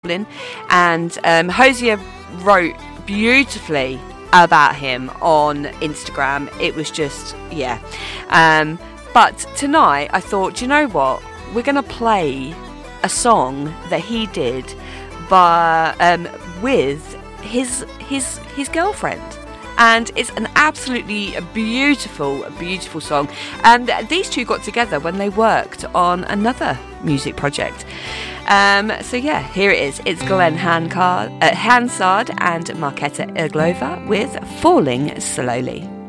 And Hosier wrote beautifully about him on Instagram. It was just, yeah. But tonight I thought, do you know what? We're going to play a song that he did with his girlfriend. And it's an absolutely beautiful, beautiful song. And these two got together when they worked on another music project. So yeah, here it is. It's Glenn Hansard and Marketa Irglova with Falling Slowly.